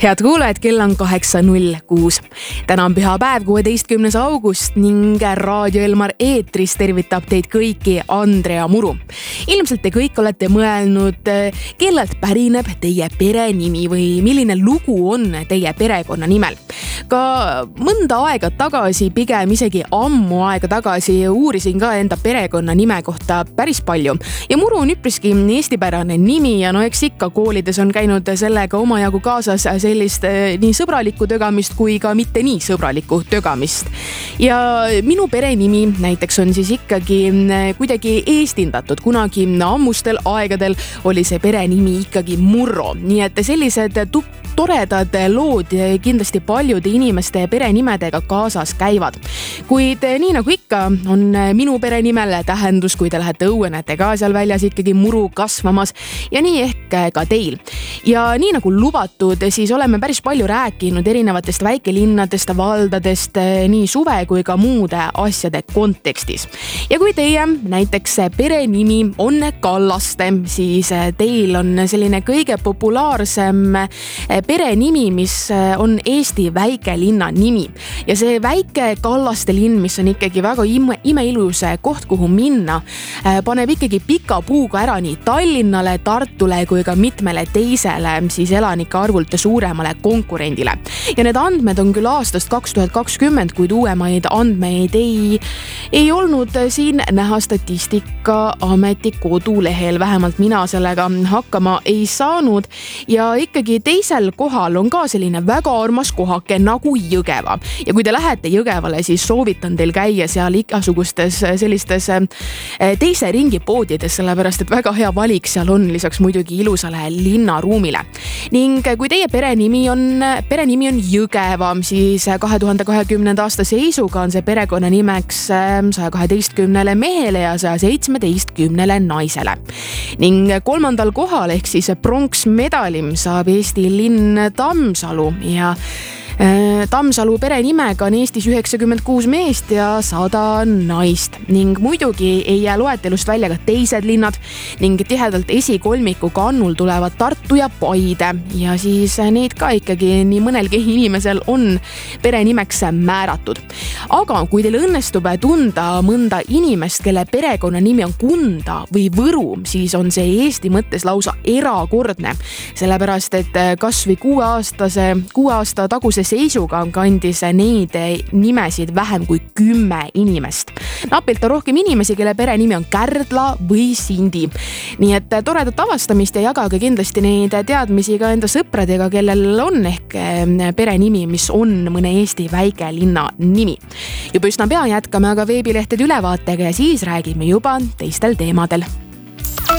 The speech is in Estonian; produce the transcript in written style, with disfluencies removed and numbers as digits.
Head kuulajad, kell on 8.06. Täna on pühapäev, 16. august ning Raadio Elmar eetris tervitab teid kõiki Andrea Muru. Ilmselt te kõik olete mõelnud, kellelt pärineb teie perenimi või milline lugu on teie perekonna nimel. Ka mõnda aega tagasi, pigem isegi ammu aega tagasi uurisin ka enda perekonna nime kohta päris palju. Ja Muru on üpriski eestipärane nimi ja eks ikka koolides on käinud sellega omajagu kaasas sellist nii sõbralikku tögamist kui ka mitte nii sõbralikku tögamist. Ja minu perenimi näiteks on siis ikkagi kuidagi eestindatud. Kunagi ammustel aegadel oli see perenimi ikkagi Murro. Nii et sellised toredad lood kindlasti paljude inimeste perenimedega kaasas käivad. Kuid nii nagu ikka on minu perenimel tähendus, kui te lähete õue, näete ka seal väljas ikkagi muru kasvamas ja nii ehk ka teil. Ja nii nagu lubatud, siis oleme päris palju rääkinud erinevatest väikelinnadest, valdadest nii suve kui ka muude asjade kontekstis. Ja kui teie näiteks perenimi on Kallaste, siis teil on selline kõige populaarsem perenimi, mis on Eesti väikelinna nimi. Ja see väike Kallaste linn, mis on ikkagi väga imeilus koht, kuhu minna, paneb ikkagi pika puuga ära nii Tallinnale, Tartule kui ka mitmele teisele siis elanike arvult suuremale konkurendile. Ja need andmed on küll aastast 2020, kuid uuemaid andmeid ei olnud siin näha Statistikaameti kodulehel. Vähemalt mina sellega hakkama ei saanud ja ikkagi teisel kohal on ka selline väga armas kohake nagu Jõgeva. Ja kui te lähete Jõgevale, siis soovitan teil käia seal igasugustes sellistes teise ringi poodides, sellepärast et väga hea valik seal on lisaks muidugi ilusale linnaruumile. Ning kui teie perenimi on Jõgeva, siis 2020. aasta seisuga on see perekonna nimeks 112 mehele ja 117 naisele. Ning 3. kohal ehk siis pronksmedalim saab Eesti linn Tammsalu ja Tammsalu perenimega on Eestis 96 meest ja 100 naist. Ning muidugi ei jää loetelust välja ka teised linnad ning tihedalt esikolmiku kannul tulevad Tartu ja Paide. Ja siis neid ka ikkagi nii mõnelgi inimesel on perenimeks määratud. Aga kui teil õnnestub tunda mõnda inimest, kelle perekonna nimi on Kunda või Võru, siis on see Eesti mõttes lausa erakordne. Sellepärast, et kas või 6 aasta taguse seisuga on kandis neid nimesid vähem kui 10 inimest. Napilt on rohkem inimesi, kelle perenimi on Kärdla või Sindi. Nii et toredat avastamist ja jagage kindlasti neid teadmisi ka enda sõpradega, kellel on ehk perenimi, mis on mõne Eesti väikelinna nimi. Juba üsna pea jätkame aga veebilehtede ülevaatega ja siis räägime juba teistel teemadel.